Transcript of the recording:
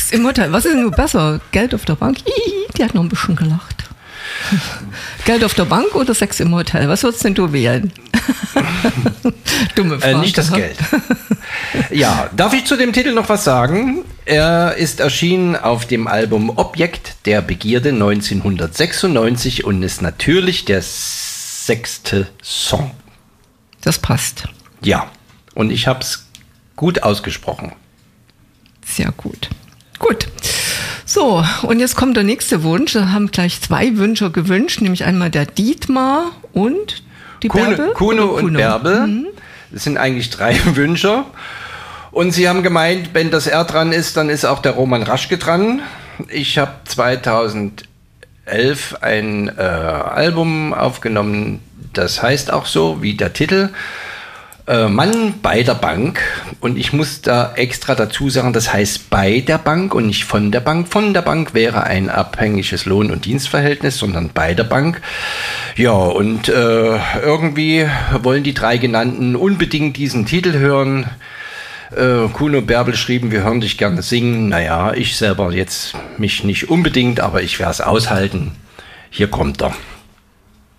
Sex im Hotel. Was ist denn nur besser? Geld auf der Bank? Die hat noch ein bisschen gelacht. Geld auf der Bank oder Sex im Hotel? Was würdest denn du wählen? Dumme Frage. Nicht das Geld. Ja, darf ich zu dem Titel noch was sagen? Er ist erschienen auf dem Album Objekt der Begierde 1996 und ist natürlich der 6. Song. Das passt. Ja, und ich habe es gut ausgesprochen. Sehr gut. Gut. So, und jetzt kommt der nächste Wunsch. Wir haben gleich 2 Wünsche gewünscht, nämlich einmal der Dietmar und die Bärbel. Kuno und Bärbel. Das sind eigentlich 3 Wünsche. Und sie haben gemeint, wenn das R dran ist, dann ist auch der Roman Raschke dran. Ich habe 2011 ein Album aufgenommen, das heißt auch so wie der Titel. Mann bei der Bank, und ich muss da extra dazu sagen, das heißt bei der Bank und nicht von der Bank. Von der Bank wäre ein abhängiges Lohn- und Dienstverhältnis, sondern bei der Bank. Ja, und irgendwie wollen die 3 Genannten unbedingt diesen Titel hören. Kuno Bärbel schrieben, wir hören dich gerne singen. Naja, ich selber jetzt mich nicht unbedingt, aber ich werde es aushalten. Hier kommt er.